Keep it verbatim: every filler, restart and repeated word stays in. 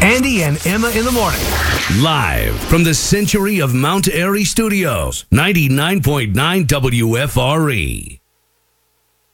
Andy and Emma in the morning. Live from the Century of Mount Airy Studios, ninety-nine point nine W F R E.